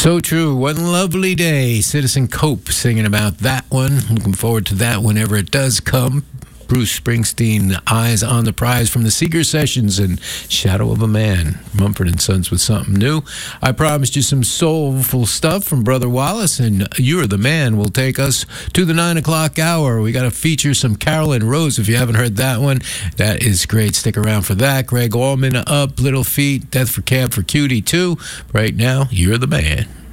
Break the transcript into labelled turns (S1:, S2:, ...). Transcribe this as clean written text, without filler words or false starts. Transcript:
S1: So true. One lovely day. Citizen Cope singing about that one. Looking forward to that whenever it does come. Bruce Springsteen, Eyes on the Prize from the Seeger Sessions and Shadow of a Man. Mumford & Sons with something new. I promised you some soulful stuff from Brother Wallace, and You're the Man will take us to the 9 o'clock hour. We got to feature some Carolyn Rose. If you haven't heard that one, that is great. Stick around for that. Greg Allman, Up, Little Feat, Death for Cab for Cutie, too. Right now, You're the Man.